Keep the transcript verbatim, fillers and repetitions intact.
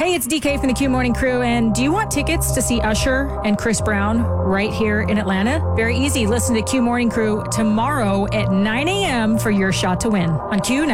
Hey, it's D K from the Q Morning Crew, and do you want tickets to see Usher and Chris Brown right here in Atlanta? Very easy. Listen to Q Morning Crew tomorrow at nine a.m. for your shot to win on Q.